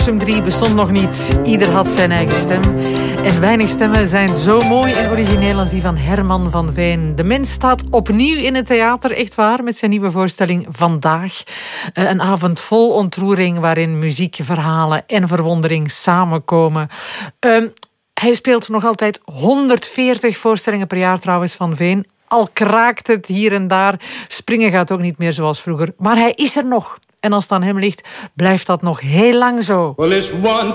3 bestond nog niet. Ieder had zijn eigen stem. En weinig stemmen zijn zo mooi en origineel als die van Herman van Veen. De mens staat opnieuw in het theater, echt waar, met zijn nieuwe voorstelling Vandaag. Een avond vol ontroering waarin muziek, verhalen en verwondering samenkomen. Hij speelt nog altijd 140 voorstellingen per jaar trouwens, Van Veen. Al kraakt het hier en daar. Springen gaat ook niet meer zoals vroeger. Maar hij is er nog. En als het aan hem ligt, blijft dat nog heel lang zo. Well, it's one